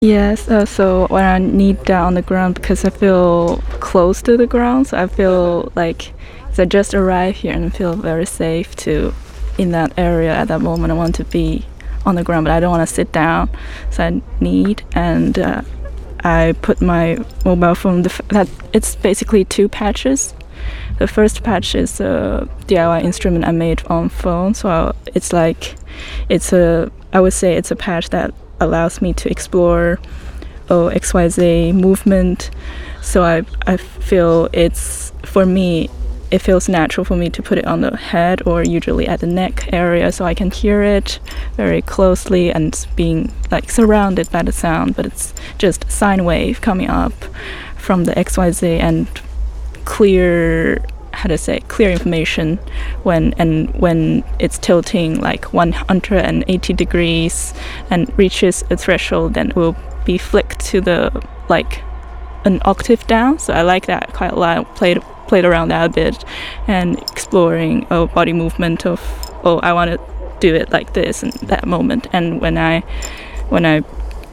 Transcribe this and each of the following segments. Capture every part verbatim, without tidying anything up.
Yes, uh, so when I kneel down on the ground because I feel close to the ground, so I feel like so I just arrived here and feel very safe to in that area at that moment. I want to be on the ground, but I don't want to sit down, so I need and uh, I put my mobile phone. The f- that it's basically two patches. The first patch is a D I Y instrument I made on phone, so it's like it's a I would say it's a patch that allows me to explore oh, X Y Z movement. So I I feel it's for me it feels natural for me to put it on the head or usually at the neck area so I can hear it very closely and being like surrounded by the sound, but it's just sine wave coming up from the X Y Z and clear how to say clear information when and when it's tilting like one hundred eighty degrees and reaches a threshold, then it will be flicked to the like an octave down. So I like that quite a lot. Played played around that a bit and exploring oh body movement of oh I want to do it like this in that moment. And when I when I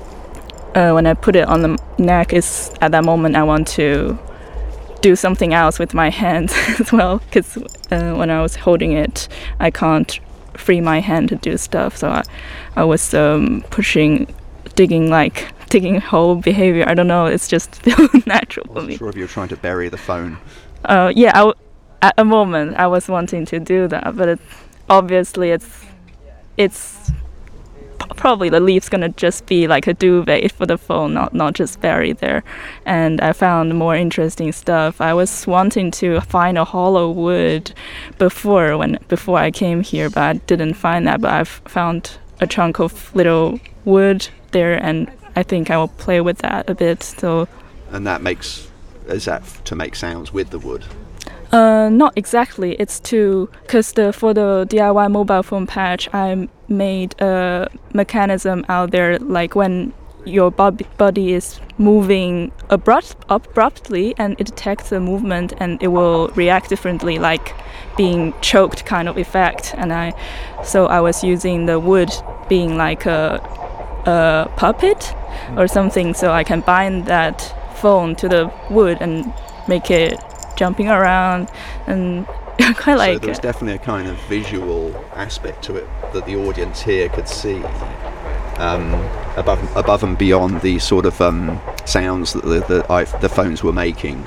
uh, when I put it on the neck, is at that moment I want to do something else with my hands as well, because uh, when I was holding it I can't free my hand to do stuff, so I, I was um, pushing digging like digging hole behavior. I don't know, it's just feel natural for me. I'm sure if you're trying to bury the phone. Uh, yeah, I w- at a moment I was wanting to do that, but it, obviously it's it's probably the leaf's gonna just be like a duvet for the phone, not not just buried there. And I found more interesting stuff. I was wanting to find a hollow wood before when before I came here, but I didn't find that. But I've found a chunk of little wood there, and I think I will play with that a bit. So. And that makes is that f- to make sounds with the wood? Uh, not exactly. It's to because the for the D I Y mobile phone patch, I made a mechanism out there, like when your bob- body is moving abrupt abruptly, and it detects the movement, and it will react differently, like being choked kind of effect. And I, so I was using the wood being like a a puppet or something, so I can bind that phone to the wood and make it jumping around and quite like. So there's definitely a kind of visual aspect to it that the audience here could see, um, above above and beyond the sort of um, sounds that the the, I, the phones were making.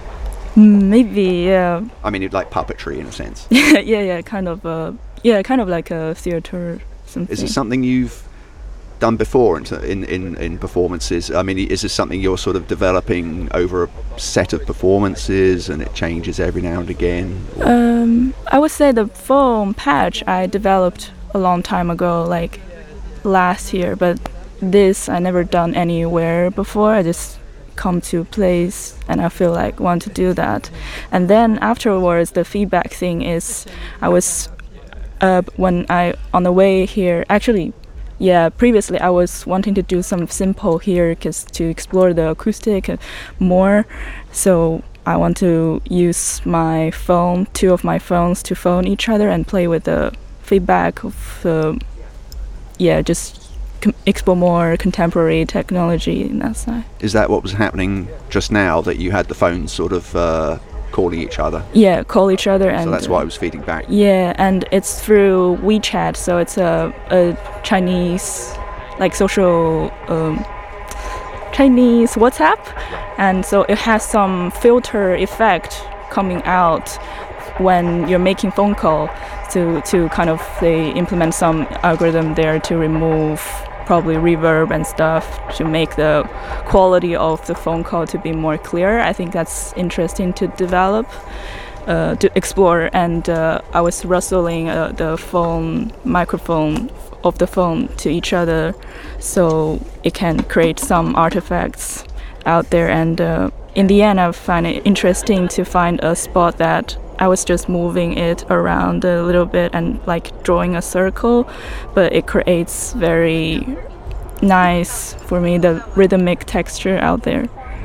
Maybe, yeah. I mean, it's like puppetry in a sense. yeah, yeah, yeah, kind of. Uh, yeah, kind of like a theater. Something. Is it something you've done before in, in in in performances? I mean, is this something you're sort of developing over a set of performances and it changes every now and again? Um, I would say the foam patch I developed a long time ago, like last year, but this I never done anywhere before. I just come to a place and I feel like want to do that. And then afterwards, the feedback thing is I was uh, when I on the way here actually. Yeah, previously I was wanting to do some simple here because to explore the acoustic more. So I want to use my phone, two of my phones, to phone each other and play with the feedback of, uh, yeah, just com- explore more contemporary technology in that side. Is that what was happening just now, that you had the phones sort of uh, calling each other? Yeah, call each other. And so that's why I was feeding back. Yeah, and it's through WeChat, so it's a, a Chinese, like social um, Chinese WhatsApp, and so it has some filter effect coming out when you're making phone call to to kind of they implement some algorithm there to remove probably reverb and stuff to make the quality of the phone call to be more clear. I think that's interesting to develop, uh, to explore. And uh, I was rustling uh, the phone microphone of the phone to each other, so it can create some artifacts out there. And uh, in the end, I find it interesting to find a spot that I was just moving it around a little bit and like drawing a circle, but it creates very nice for me the rhythmic texture out there.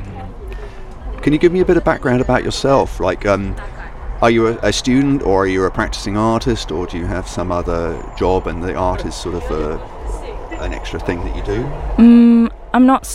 Can you give me a bit of background about yourself? Like, um, are you a, a student, or are you a practicing artist, or do you have some other job and the art is sort of a, an extra thing that you do? Mm, I'm not